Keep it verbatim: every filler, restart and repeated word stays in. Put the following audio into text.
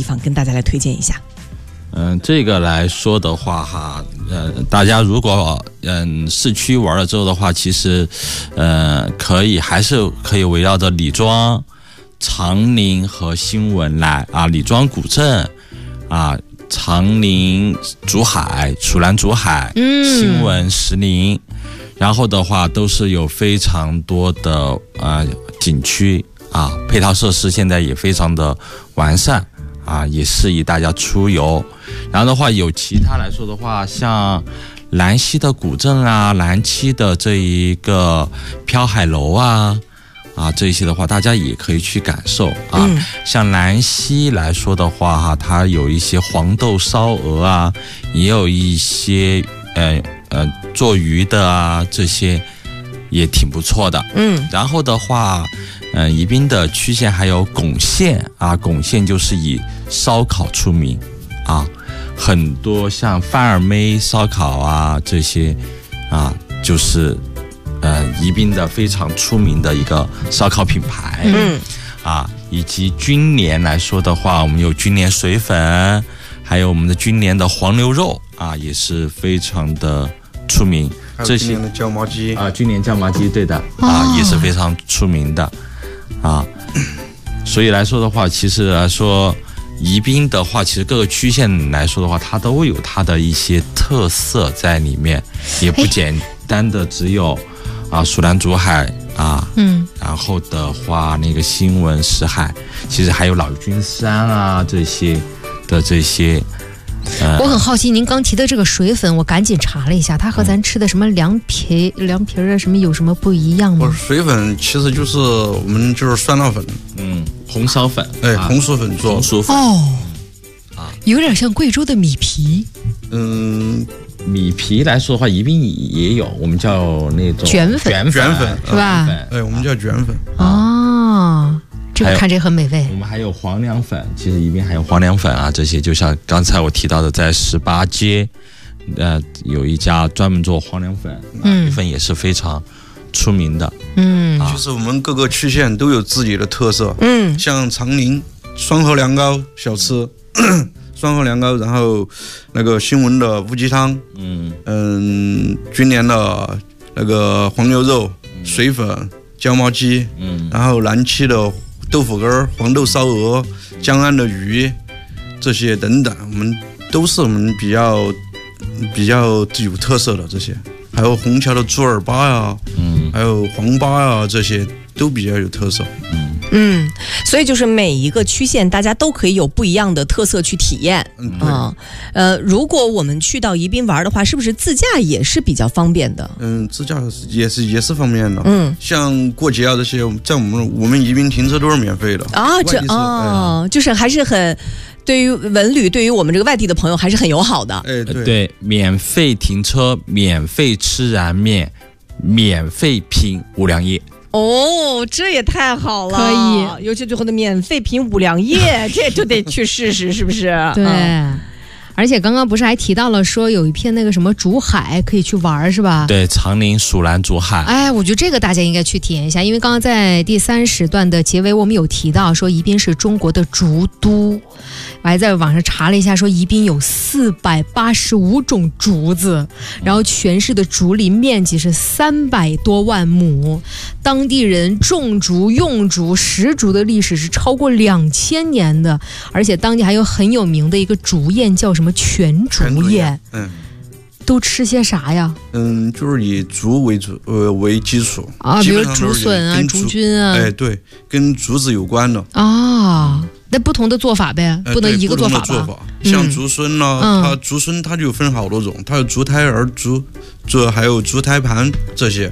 方跟大家来推荐一下？ 嗯，这个来说的话哈，呃，大家如果嗯市区玩了之后的话，其实呃可以还是可以围绕着李庄、长宁和新文来啊，李庄古镇啊，长宁竹海、楚兰竹海、嗯、新文石林，然后的话都是有非常多的呃景区啊，配套设施现在也非常的完善啊，也适宜大家出游。然后的话，有其他来说的话，像兰溪的古镇啊，兰溪的这一个飘海楼啊，啊这些的话，大家也可以去感受啊。嗯、像兰溪来说的话，哈，它有一些黄豆烧鹅啊，也有一些呃呃做鱼的啊，这些也挺不错的。嗯，然后的话，嗯、呃，宜宾的区县还有珙县啊，珙县就是以烧烤出名啊。很多像范儿妹烧烤啊这些啊，就是呃宜宾的非常出名的一个烧烤品牌。嗯啊，以及君联来说的话，我们有君联水粉，还有我们的君联的黄牛肉啊，也是非常的出名。 这些的椒麻鸡啊，君联椒麻鸡，对的啊，哦、也是非常出名的啊。所以来说的话，其实来说。宜宾的话，其实各个区县来说的话，它都有它的一些特色在里面，也不简单的只有啊蜀兰竹海啊，嗯，然后的话那个新文石海，其实还有老君山啊这些的这些。 我很好奇，您刚提的这个水粉，我赶紧查了一下，它和咱吃的什么凉皮、嗯、凉皮啊什么有什么不一样吗？ 水粉其实就是我们就是酸辣粉， 嗯，红烧粉， 哎，红薯粉做， 红薯粉哦，啊，有点像贵州的米皮。 嗯， 米皮来说的话，宜宾也有，我们叫那种卷粉， 卷粉， 卷粉是吧？ 哎，我们叫卷粉哦。这个看着很美味。 我们还有黄粱粉，其实宜宾还有黄粱粉啊，这些就像刚才我提到的，在十八街，呃，有一家专门做黄粱粉，嗯，米粉也是非常出名的。 嗯，啊、就是我们各个区县都有自己的特色。嗯，像长宁双河凉糕小吃，双河凉糕，然后那个新文的乌鸡汤，嗯嗯，君联的那个黄牛肉、嗯、水粉、椒麻鸡，嗯，然后兰溪的。豆腐干、黄豆烧鹅、江安的鱼，这些等等，我们都是我们比较比较有特色的这些，还有虹桥的猪耳巴呀，嗯，还有黄巴呀，这些都比较有特色。 嗯嗯，所以就是每一个区县，大家都可以有不一样的特色去体验。嗯，啊，呃，如果我们去到宜宾玩的话，是不是自驾也是比较方便的？ 嗯，自驾也是也是方便的。嗯，像过节啊这些，在我们我们宜宾停车都是免费的。 啊，这哦，哎、就是还是很。对于文旅，对于我们这个外地的朋友还是很友好的。 哎，对， 对，免费停车，免费吃燃面，免费品五粮液。 哦，这也太好了， 可以， 尤其最后的免费品五粮液，这就得去试试，是不是？ 对。嗯，而且刚刚不是还提到了说有一片那个什么竹海可以去玩是吧？ 对，长宁蜀兰竹海。 哎，我觉得这个大家应该去体验一下，因为刚刚在第三时段的结尾我们有提到说宜宾是中国的竹都，我还在网上查了一下，说宜宾有四百八十五种竹子，然后全市的竹林面积是三百多万亩，当地人种竹、用竹、食竹的历史是超过两千年的，而且当地还有很有名的一个竹宴叫什么全竹宴。嗯，都吃些啥呀？ 嗯，就是以竹为主呃为基础啊，比如竹笋啊、竹菌啊， 哎，对，跟竹子有关的啊。那不同的做法呗，不能一个做法吧？ 做法像竹荪呢，嗯、它竹荪它就分好多种，它有竹胎儿、竹竹还有竹胎盘这些。